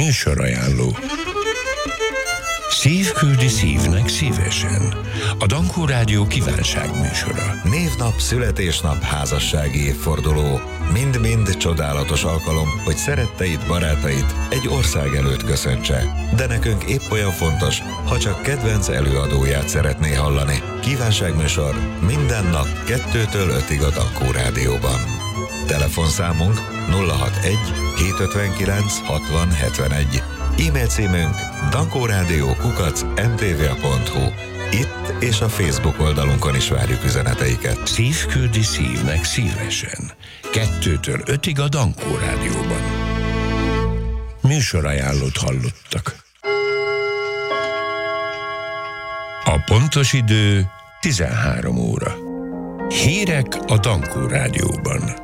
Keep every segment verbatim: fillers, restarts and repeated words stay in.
Műsorajánló. Szív küldi szívnek szívesen. A Dankó Rádió kívánságműsora. Névnap, születésnap, házassági évforduló. Mind-mind csodálatos alkalom, hogy szeretteid, barátait egy ország előtt köszöntse. De nekünk épp olyan fontos, ha csak kedvenc előadóját szeretné hallani. Kívánságműsor minden nap kettőtől ötig a Dankó Rádióban. Telefonszámunk nulla hatvanegy hétszázötvenkilenc hatvan hetvenegy. E-mail címünk dankórádió kukac em té vé pont hu. Itt és a Facebook oldalunkon is várjuk üzeneteiket. Szív küldi szívnek szívesen. Kettőtől ötig a Dankó Rádióban. Műsorajánlót hallottak. A pontos idő tizenhárom óra. Hírek a Dankó Rádióban.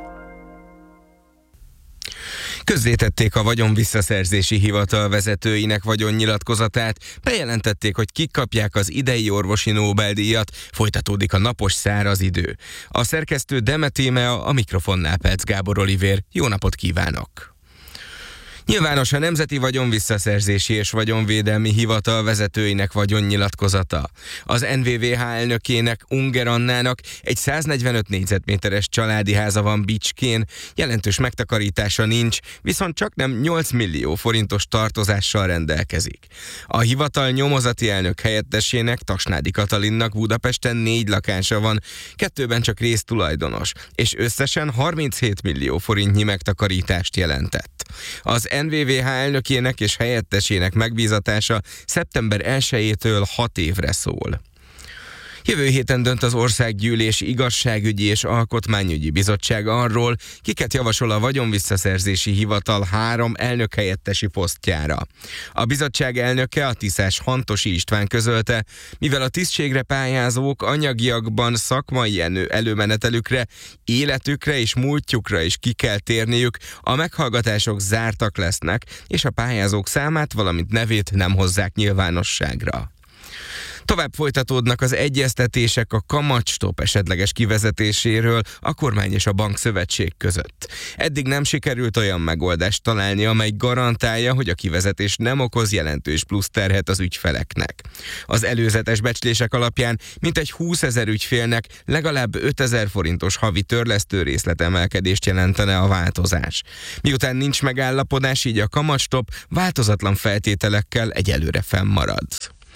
Közzétették a vagyonvisszaszerzési hivatal vezetőinek vagyonnyilatkozatát, bejelentették, hogy kik kapják az idei orvosi Nobel-díjat, folytatódik a napos száraz idő. A szerkesztő Demetémea, a mikrofonnál Perc Gábor Olivér. Jó napot kívánok! Nyilvános a Nemzeti Vagyonvisszaszerzési és Vagyonvédelmi Hivatal vezetőinek vagyonnyilatkozata. Az en vé vé há elnökének, Unger Annának egy száznegyvenöt négyzetméteres családi háza van Bicskén, jelentős megtakarítása nincs, viszont csaknem nyolc millió forintos tartozással rendelkezik. A hivatal nyomozati elnök helyettesének, Tasnádi Katalinnak Budapesten négy lakása van, kettőben csak résztulajdonos, és összesen harminchét millió forintnyi megtakarítást jelentett. Az en vé vé há elnökének és helyettesének megbízatása szeptember elsejétől hat évre szól. Jövő héten dönt az Országgyűlés Igazságügyi és Alkotmányügyi Bizottság arról, kiket javasol a Vagyonvisszaszerzési Hivatal három elnökhelyettesi posztjára. A bizottság elnöke, a tiszás Hantosi István közölte, mivel a tisztségre pályázók anyagiakban szakmai előmenetelükre, életükre és múltjukra is ki kell térniük, a meghallgatások zártak lesznek, és a pályázók számát, valamint nevét nem hozzák nyilvánosságra. Tovább folytatódnak az egyeztetések a kamatstop esetleges kivezetéséről a kormány és a bankszövetség között. Eddig nem sikerült olyan megoldást találni, amely garantálja, hogy a kivezetés nem okoz jelentős plusz terhet az ügyfeleknek. Az előzetes becslések alapján mintegy húszezer ügyfélnek legalább ötezer forintos havi törlesztő részletemelkedést jelentene a változás. Miután nincs megállapodás, így a kamatstop változatlan feltételekkel egyelőre fennmarad.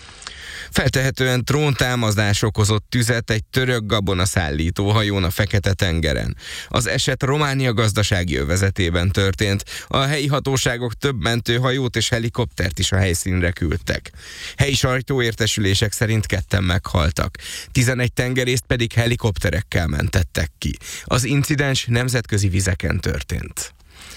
Feltehetően tróntámadás okozott tüzet egy török gabonaszállító hajón a Fekete-tengeren. Az eset Románia gazdasági övezetében történt. A helyi hatóságok több mentőhajót és helikoptert is a helyszínre küldtek. Helyi sajtóértesülések szerint ketten meghaltak. tizenegy tengerészt pedig helikopterekkel mentettek ki. Az incidens nemzetközi vizeken történt.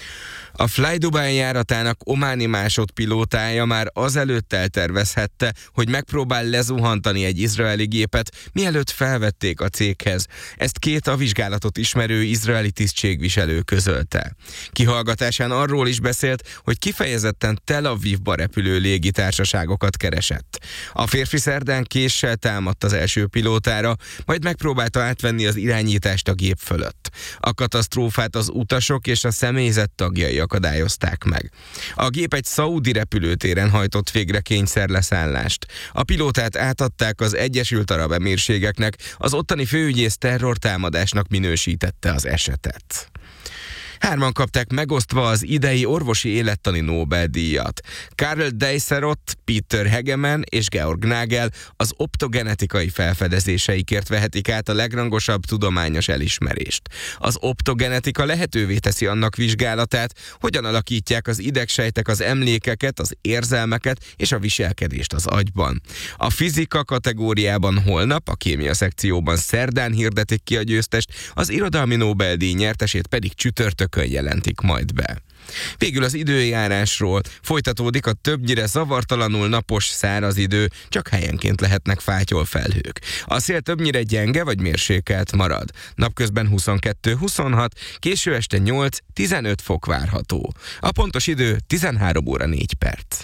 A Fly Dubai járatának ománi másodpilótája már azelőtt eltervezhette, hogy megpróbál lezuhantani egy izraeli gépet, mielőtt felvették a céghez. Ezt két a vizsgálatot ismerő izraeli tisztségviselő közölte. Kihallgatásán arról is beszélt, hogy kifejezetten Tel Avivba repülő légitársaságokat keresett. A férfi szerdán késsel támadt az első pilótára, majd megpróbálta átvenni az irányítást a gép fölött. A katasztrófát az utasok és a személyzet tagjai akadályozták meg. A gép egy szaudi repülőtéren hajtott végre kényszerleszállást. A pilótát átadták az Egyesült Arab Emírségeknek, az ottani főügyész terrortámadásnak minősítette az esetet. Hárman kapták megosztva az idei orvosi élettani Nobel-díjat. Karl Deisserott, Peter Hegemann és Georg Nagel az optogenetikai felfedezéseikért vehetik át a legrangosabb tudományos elismerést. Az optogenetika lehetővé teszi annak vizsgálatát, hogyan alakítják az idegsejtek az emlékeket, az érzelmeket és a viselkedést az agyban. A fizika kategóriában holnap, a kémia szekcióban szerdán hirdetik ki a győztest, az irodalmi Nobel-díj nyertesét pedig csütörtök jelentik majd be. Végül az időjárásról. Folytatódik a többnyire zavartalanul napos száraz idő, csak helyenként lehetnek fátyolfelhők. A szél többnyire gyenge vagy mérsékelt marad. Napközben huszonkettő huszonhat, késő este nyolc-tizenöt fok várható. A pontos idő tizenhárom óra négy perc.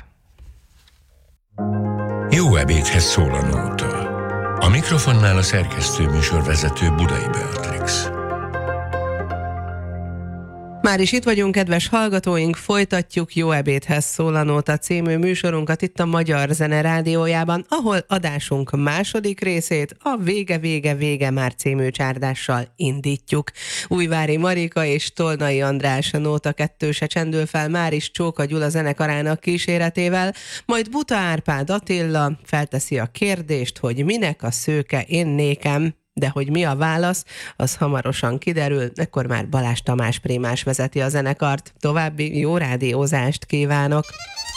Jó ebédhez szól a nóta. A mikrofonnál a szerkesztő műsorvezető Budai Beatrix. Már is itt vagyunk, kedves hallgatóink, folytatjuk Jó ebédhez szól a Nóta című műsorunkat itt a Magyar Zene Rádiójában, ahol adásunk második részét a Vége, vége, vége már című csárdással indítjuk. Újvári Marika és Tolnai András a Nóta kettőse csendül fel már is Csóka Gyula zenekarának kíséretével, majd Buta Árpád Attila felteszi a kérdést, hogy minek a szőke én nékem, de hogy mi a válasz, az hamarosan kiderül, ekkor már Balázs Tamás Prémás vezeti a zenekart. További jó rádiózást kívánok!